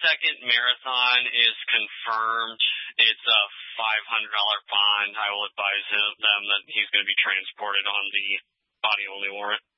second marathon is confirmed. It's a $500 bond. I will advise them that he's going to be transported on the body-only warrant.